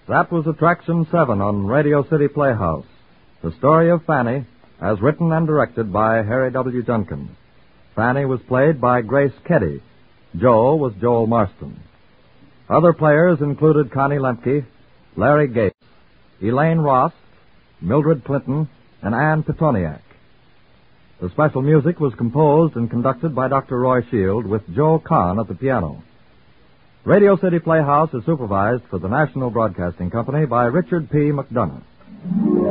That was Attraction 7 on Radio City Playhouse. The story of Fanny, as written and directed by Harry W. Junkin. Fanny was played by Grace Keddy. Joe was Joel Marston. Other players included Connie Lemke, Larry Gates, Elaine Ross, Mildred Clinton, and Ann Petoniak. The special music was composed and conducted by Dr. Roy Shield with Joe Kahn at the piano. Radio City Playhouse is supervised for the National Broadcasting Company by Richard P. McDonough.